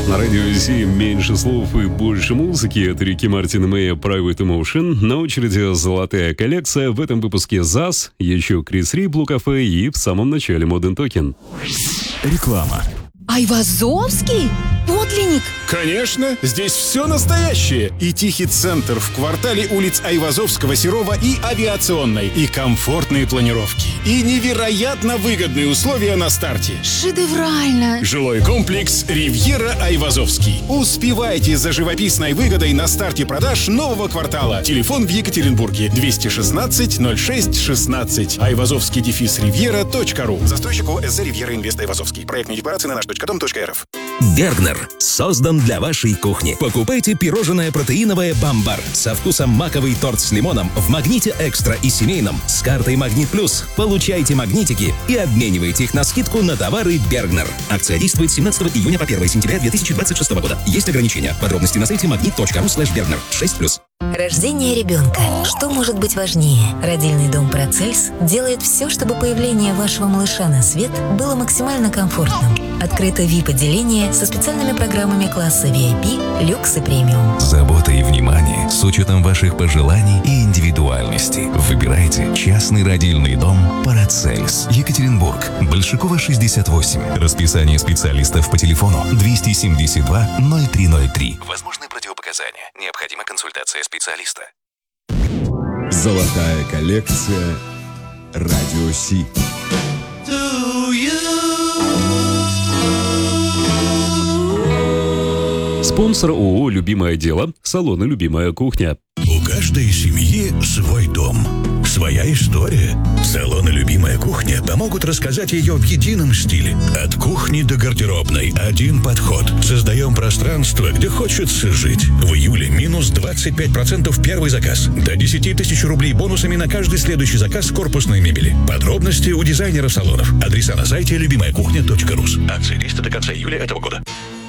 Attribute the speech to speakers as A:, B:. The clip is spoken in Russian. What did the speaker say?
A: На радио Си меньше слов и больше музыки. Это Рики Мартин и Мэя Private Emotion. На очереди золотая коллекция. В этом выпуске ЗАЗ, еще Крис Ри, Blue Cafe и в самом начале Modern Talking.
B: Реклама.
C: Айвазовский? Подлинник?
B: Конечно, здесь все настоящее. И тихий центр в квартале улиц Айвазовского, Серова и Авиационной. И комфортные планировки. И невероятно выгодные условия на старте.
C: Шедеврально.
B: Жилой комплекс «Ривьера Айвазовский». Успевайте за живописной выгодой на старте продаж нового квартала. Телефон в Екатеринбурге 216 06 16. Айвазовский-ривьера.ру. Застройщик ОСЗ «Ривьера Инвест Айвазовский». Проектные декларации на наш.дом.рф.
D: Бергнер создан для вашей кухни. Покупайте пирожное протеиновое «Бамбар» со вкусом маковый торт с лимоном в «Магните Экстра» и семейном с картой «Магнит Плюс». Получайте магнитики и обменивайте их на скидку на товары Бергнер. Акция действует с 17 июня по 1 сентября 2026 года. Есть ограничения. Подробности на сайте magnet.ru/Bergner. 6+.
E: Рождение ребенка. Что может быть важнее? Родильный дом Процельс делает все, чтобы появление вашего малыша на свет было максимально комфортным. Открыто VIP-отделение со специальными программами класса VIP, люкс и премиум.
F: Забота и внимание с учетом ваших пожеланий и индивидуальности. Выбирайте частный родильный дом Процельс. Екатеринбург. Большакова, 68. Расписание специалистов по телефону 272 0303. Возможны противопоказания. Необходима консультация специалиста.
G: Золотая коллекция Радио Си.
A: Спонсор ООО «Любимое дело», салона «Любимая кухня».
H: У каждой семьи свой дом, своя история. Салоны «Любимая кухня» помогут рассказать ее в едином стиле. От кухни до гардеробной один подход. Создаем пространство, где хочется жить. В июле минус 25% первый заказ. До 10 тысяч рублей бонусами на каждый следующий заказ корпусной мебели. Подробности у дизайнеров салонов. Адреса на сайте любимаякухня.ру. Акция действует до конца июля этого года.